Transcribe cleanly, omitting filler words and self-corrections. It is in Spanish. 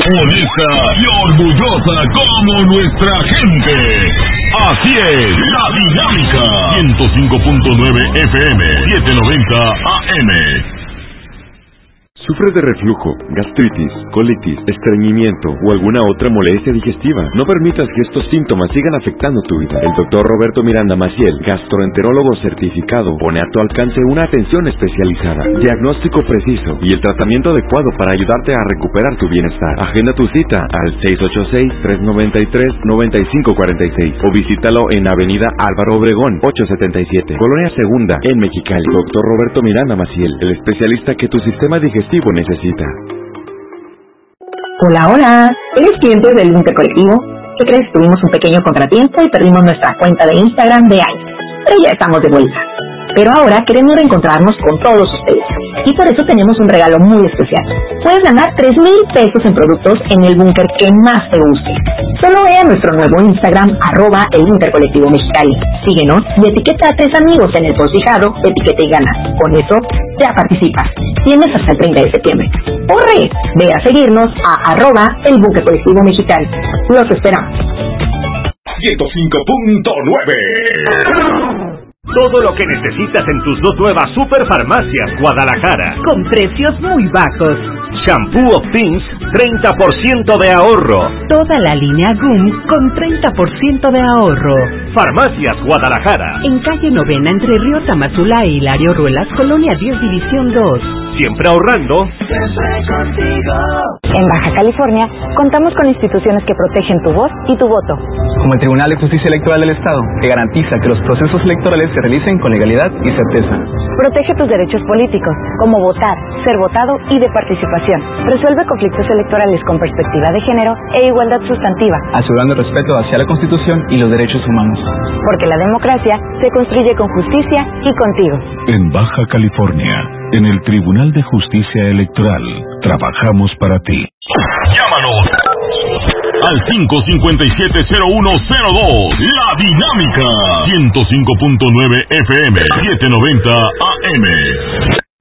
honesta y orgullosa como nuestra gente. Así es, La Dinámica. 105.9 FM, 790 AM. ¿Sufres de reflujo, gastritis, colitis, estreñimiento o alguna otra molestia digestiva? No permitas que estos síntomas sigan afectando tu vida. El doctor Roberto Miranda Maciel, gastroenterólogo certificado, pone a tu alcance una atención especializada, diagnóstico preciso y el tratamiento adecuado para ayudarte a recuperar tu bienestar. Agenda tu cita al 686-393-9546 o visítalo en Avenida Álvaro Obregón, 877, Colonia Segunda, en Mexicali. Doctor Roberto Miranda Maciel, el especialista que tu sistema digestivo necesita. Hola, ¿eres cliente del Búnker Colectivo? ¿Qué crees? Tuvimos un pequeño contratiempo y perdimos nuestra cuenta de Instagram de ICE, pero ya estamos de vuelta. Pero ahora queremos reencontrarnos con todos ustedes y por eso tenemos un regalo muy especial. Puedes ganar 3,000 pesos en productos en el búnker que más te guste. Solo ve a nuestro nuevo Instagram, @el Búnker Colectivo Mexicali. Síguenos y etiqueta a 3 amigos en el post fijado, etiqueta y gana. Con eso ya participas. Tienes hasta el 30 de septiembre. ¡Corre! Ve a seguirnos a @el Búnker Colectivo Mexicali. Los esperamos. 105.9. Todo lo que necesitas en tus 2 nuevas Superfarmacias Guadalajara. Con precios muy bajos. Shampoo of Things, 30% de ahorro. Toda la línea GUM con 30% de ahorro. Farmacias Guadalajara. En calle Novena, entre Río Tamazula e Hilario Ruelas, Colonia 10, División 2. Siempre ahorrando. Siempre contigo. En Baja California, contamos con instituciones que protegen tu voz y tu voto. Como el Tribunal de Justicia Electoral del Estado, que garantiza que los procesos electorales se realicen con legalidad y certeza. Protege tus derechos políticos, como votar, ser votado y de participación. Resuelve conflictos electorales con perspectiva de género e igualdad sustantiva. Asegurando el respeto hacia la Constitución y los derechos humanos. Porque la democracia se construye con justicia y contigo. En Baja California, en el Tribunal de Justicia Electoral, trabajamos para ti. Llámanos al 557-0102. La Dinámica. 105.9 FM, 790 AM.